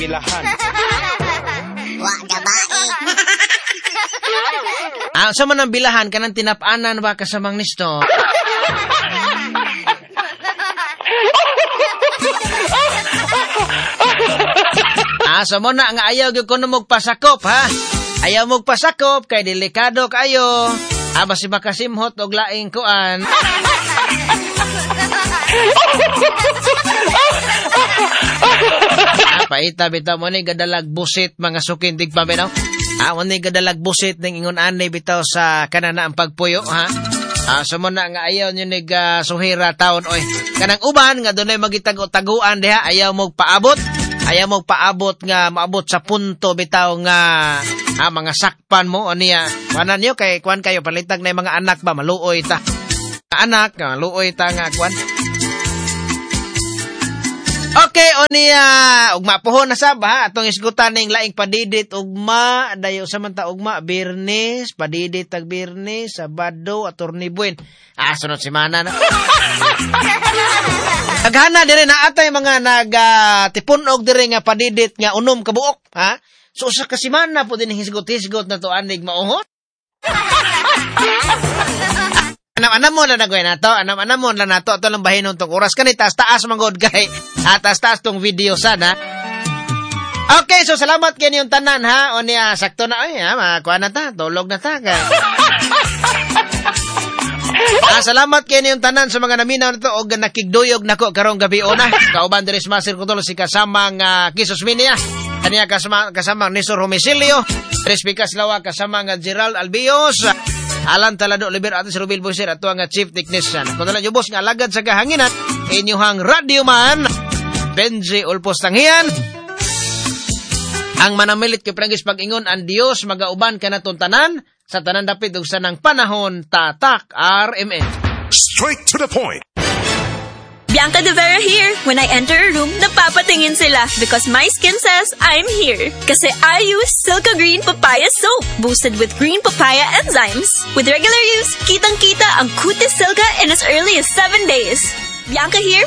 Bilahan. Wa gabae. Sa man ang bilahan, kanang tinapanan ba kasamang nisto? Sa mo na nga ayaw gyud ko na magpasakop, ha? Ayaw magpasakop, kay delikado kayo. Basi makasimhot og laing kuan. Paita bitaw mo ni gadalag busit mga sukindig pa bitaw. Mo ni gadalag busit ning ingon anay bitaw sa kanana ang pagpuyo, ha. So mo na nga ayaw nyo nig suhira taon oy. Kanang uban nga dunay magitago-taguan diha, ayaw mo paabot. Ayaw mo paabot nga maabot sa punto bitaw nga mga sakpan mo o niya. Kuanan nyo kay kuan kayo palitag na mga anak ba maluoy ta. Anak maluoy ta nga kuan. Okay, o niya, ugma pohon na sab ha, atong isgutan ning laing padidit ugma, dayo samanta ugma, Birnis, padidit tag Birnis, Sabado, Atornibuin. Sunod semana na. Naghana dire na atay mga nag-tipunog dire nga padidit nga unom ka buok, ha? So sa kasimana po din hisgot-hisgot na to anig mauhot. Anam mo na nagawin na to. Anam mo na nato. Ito lang bahin tong oras. Kani taas-taas manggod kay. Taas-taas tong video sana. Okay, so salamat kayo niyong tanan ha. O niya, sakto na. Ay, makakuha na ta. Tulog na ta. Salamat kayo niyong tanan sa mga naminaw na to. O nakigduyog na ko karong gabi o na. Kauban diris Master Kutulo si kasamang Kisos Minia. Kaniya kasamang Nisor Homicilio. Respikas Lawa kasamang Gerald Albios. Alan Talado Liber ato si Rubil Busir ato ang chief technician. Kung nalang yung boss nga alagad sa kahanginan, inyuhang radio man, Benji Ulpos Tanghian. Ang manamilit kay Prangis Pag-ingon, ang Diyos magauban ka na tanan sa tanan dapit ug sa nang panahon, tatak RMN. Straight to the point. Bianca De Vera here. When I enter a room, napapatingin sila because my skin says I'm here. Kasi I use Silka Green Papaya Soap, boosted with green papaya enzymes. With regular use, kitang-kita ang kutis Silka in as early as 7 days. Bianca here